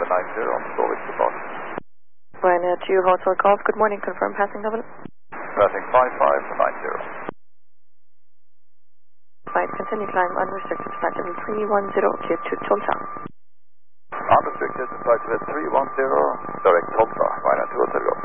90 on Storvik to Boston. Ryanair 2 Hotel Golf, good morning, confirm passing level. Passing 5590. Flight continue climb unrestricted, flight level 310, clear to Tulsa. Unrestricted, flight level 310, direct Tulsa, Ryanair 2 Hotel Golf.